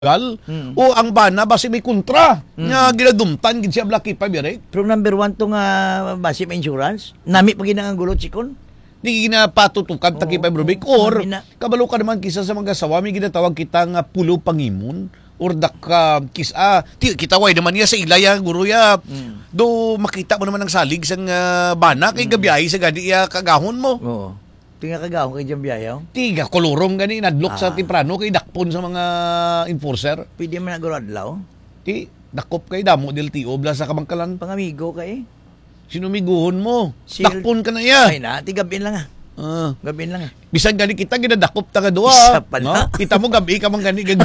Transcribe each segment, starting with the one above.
o ang bana basi may kontra nga ginadumtan gid siya Blacky pa bire. From number 1 to nga base may insurance, nami pa ginang gulo chikon. Di ginapatutukan ta kay Rubik or kabalo ka naman kisa sa mga sawa may ginatawag kita nga pulo pangimon or dak kisa kita way naman niya sa ilaya guro ya do makita mo naman ang salig sang bana kay gabiyahe sa gadi ya kagahon mo. Oo. Tinga kagahon kay Jambiayaw. Tiga kolorong gani nadlok sa Timprano kay dakpon sa mga enforcer. Pwede man naguro adlaw. Ti dakop kay damo del tio bla sa Kabangkalan. Pangamigo kay. Sinumiguhon mo. Dakpon ka na ya. Ay na, ti gabin lang Gabin lang Bisan gani kita ginadakop ta kadua. Isa pa na. No? Kita mo gabi ka man gani gaga.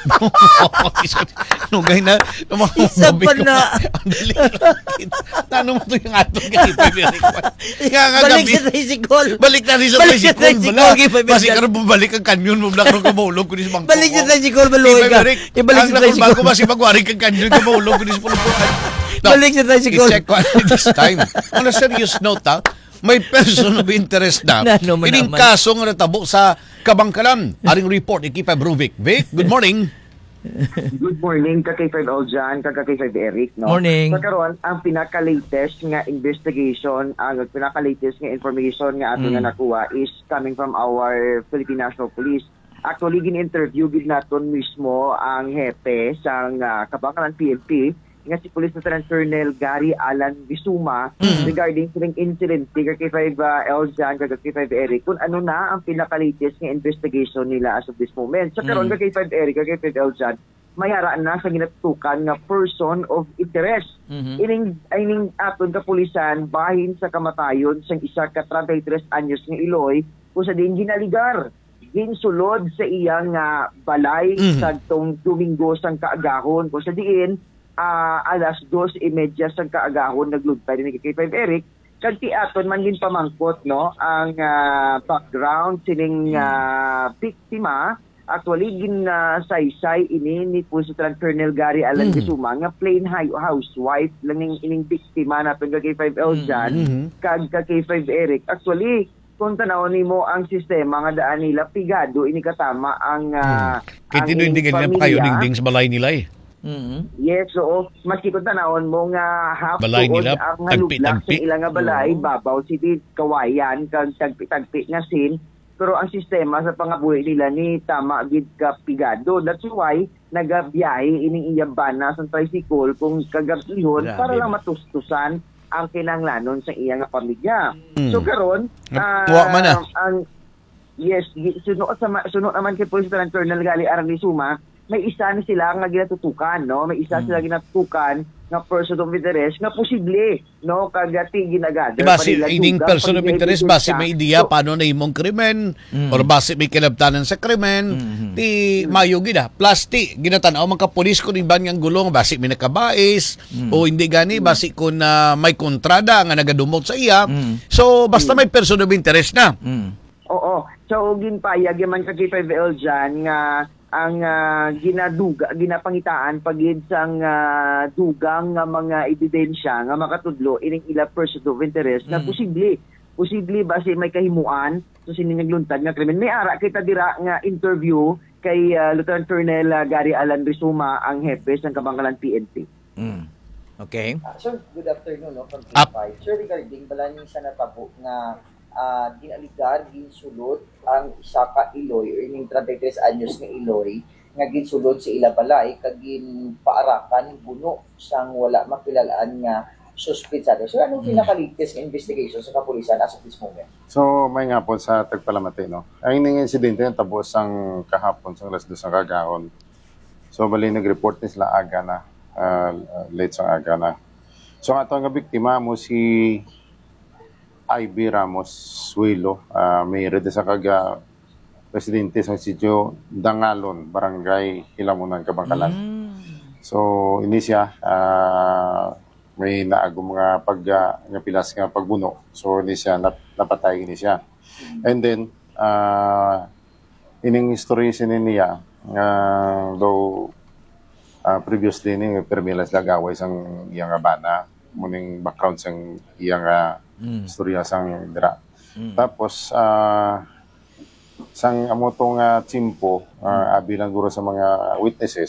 Nugay na. Isa pa na. Tanong mo to yung atong ganito. Balik sa tricycle. Balik na rin sa tricycle. Basi ka rin bumalik ang kanyon mo. Blak nung kamahulog ko rin sa bangko. Balik sa tricycle. Baluhin ka. Ibalik sa tricycle. Ang basi magwaring kang kanyon. Kamahulog ko rin sa pulupuan. Balik sa tricycle. I-check ko this time. On a serious note, may person of interest na. Ining kaso nga natabo sa Kabangkalan. Aring report, Ikipay Bruvic. Vic, good morning. Good morning, Kak-5 Oljan, Kak-5 Eric. No? Morning. So karon ang pinaka-latest nga investigation, ang pinaka-latest nga information nga ato nga nakuha is coming from our Philippine National Police. Actually, gin-interview gid naton mismo ang hepe sa Kabangkalan PNP nga si Police Lieutenant Colonel Gary Alan Bisuma regarding sa incident Kak-5 Eljan, Kak-5 Eric, kung ano na ang pinaka-latest nga investigation nila as of this moment. So karon Kak-5 Eric, Kak-5 Eljan, mayaraan na sa ginatutukan nga person of interest. Ining aton kapulisan bahin sa kamatayon sang isa ka 33 anyos nga Iloy kung sa din ginaligar ginsulod sa iyang balay sa tong Domingo sang kaagahon kung sa diin alas 2:30 sa kaagahon naglugtay ni Kak-5 Eric kanti aton man din pamangkot no ang background sining biktima. Actually saysay ini ni Police Lieutenant Colonel Gary Alan Bisuma nga plain housewife lang ining biktima naton Kak-5 Eljan kag Kak-5 Eric. Actually kung tanawon nimo ang sistema nga daan nila pigado ini katama ang kiti do hindi ganyan pa kayo dingding sa balay nila eh. Yes, so maski kung tanawon mo nga half balay nila ang lublak sa ilang nga balay, babaw city kawayan kag tagpi nga sin, pero ang sistema sa pangabuhi nila ni tama gid ka pigado. That's why nagabiyahe ining iyang bana sa tricycle kung kagabihon para lang matustusan ang kinahanglanon sa iyang pamilya. So karon ang yes, sunod naman kay Police Lieutenant Colonel Gary Alan Bisuma, may isa na sila nga ginatutukan, no? May isa sila ginatutukan nga person of interest nga posible, no? Kagati ginagada. Basi, ining person of interest, basi may ideya paano na imong krimen, or basi may kinabtanan sa krimen, ti mayo gina. Plus, ti, ginatanaw mga kapulis kung iban nga gulong, basi may nakabais, o hindi gani, basi kung may kontrada nga nagadumot sa iya. So, basta may person of interest na. Oo. So, ginpayag yaman Kak-5 Eljan nga ang ginapangitaan pagid sang dugang nga mga ebidensya nga makatudlo ining ila person of interest na posible basi may kahimuan so sini nagluntad nga krimen. May ara kita dira nga interview kay Lieutenant Colonel Gary Alan Bisuma ang hepe sang Kabangkalan PNP. Okay. Sir, good afternoon no from P5. Sir, regarding balaning sa natabo nga ginaligar, ginsulod ang isa ka Iloy o ining 33 anyos nga Iloy nga ginsulod sa ila balay kag ginpaarakan buno sang wala makilalaan nga suspetsado. So anong pinaka-latest nga investigation sa kapulisan as of this moment? So may nga po sa Tagpalamati no. Ang ining insidente yung tabos sang kahapon sang alas 2 sang kagahon. So bali nag-report ni sila aga na late sang aga na. So ato nga biktima mo si Ivy Ramos Suelo, may rede sa presidente sa sitio Dangalon, Barangay Hilamunan, Kabangkalan. So, ini siya, may naagong mga nga pilas nga pagbuno. So, ini siya, napatay ini siya. And then, ining history niya, though previously ni permilas lagaway sang iyang bana, muning background sang iyang istorya sang dira. Tapos sang amo tong chimpo, abi lang guro sa mga witnesses